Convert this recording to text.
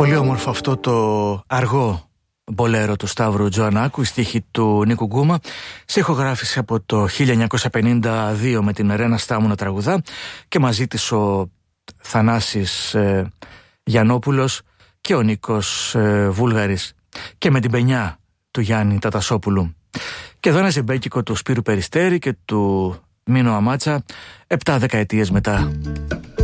Πολύ όμορφο αυτό το αργό μπολέρο του Σταύρου Τζοαννάκου, η στίχη του Νίκου Γκούμα, σε ηχογράφηση από το 1952 με την Ρένα Στάμου να τραγουδά, και μαζί της ο Θανάσης Γιαννόπουλος και ο Νίκος Βούλγαρης, και με την πενιά του Γιάννη Τατασόπουλου. Και εδώ ένα ζεμπέκικο του Σπύρου Περιστέρη και του Μίνο Αμάτσα 7 δεκαετίες μετά.